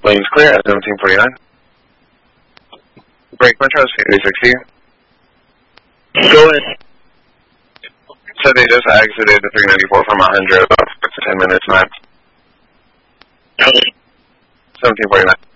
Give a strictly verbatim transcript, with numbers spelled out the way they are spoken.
Lane's clear at seventeen forty-nine. Break Metro is eighty sixty. Go ahead. So they just exited the three ninety-four from one hundred about six to ten minutes max. Okay. seventeen forty-nine.